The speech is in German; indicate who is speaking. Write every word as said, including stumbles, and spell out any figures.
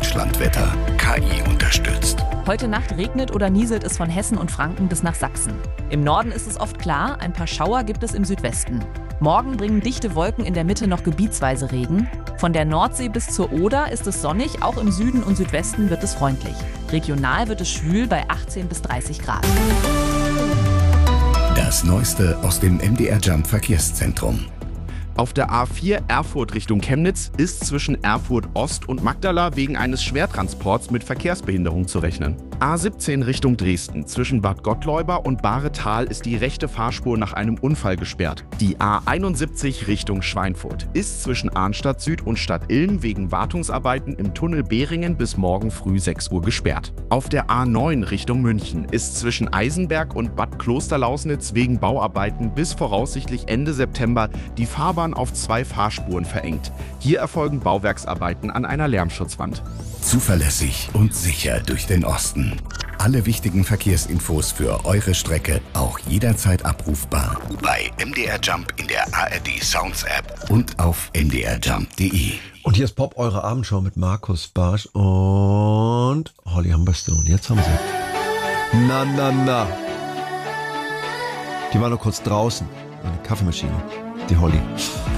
Speaker 1: Deutschlandwetter. K I unterstützt.
Speaker 2: Heute Nacht regnet oder nieselt es von Hessen und Franken bis nach Sachsen. Im Norden ist es oft klar, ein paar Schauer gibt es im Südwesten. Morgen bringen dichte Wolken in der Mitte noch gebietsweise Regen. Von der Nordsee bis zur Oder ist es sonnig, auch im Süden und Südwesten wird es freundlich. Regional wird es schwül bei achtzehn bis dreißig Grad.
Speaker 1: Das Neueste aus dem M D R Jump Verkehrszentrum.
Speaker 3: Auf der A vier Erfurt Richtung Chemnitz ist zwischen Erfurt Ost und Magdala wegen eines Schwertransports mit Verkehrsbehinderung zu rechnen. A siebzehn Richtung Dresden. Zwischen Bad Gottleuba und Bahretal ist die rechte Fahrspur nach einem Unfall gesperrt. Die A einundsiebzig Richtung Schweinfurt ist zwischen Arnstadt Süd und Stadt Ilm wegen Wartungsarbeiten im Tunnel Behringen bis morgen früh sechs Uhr gesperrt. Auf der A neun Richtung München ist zwischen Eisenberg und Bad Klosterlausnitz wegen Bauarbeiten bis voraussichtlich Ende September die Fahrbahn auf zwei Fahrspuren verengt. Hier erfolgen Bauwerksarbeiten an einer Lärmschutzwand.
Speaker 1: Zuverlässig und sicher durch den Osten. Alle wichtigen Verkehrsinfos für eure Strecke auch jederzeit abrufbar bei M D R Jump in der A R D Sounds App und auf m d r jump punkt d e.
Speaker 4: Und hier ist Pop, eure Abendschau mit Markus Barsch und Holly Humberstone. Jetzt haben sie. Na, na, na. Die war nur kurz draußen. Eine Kaffeemaschine. Die Holly.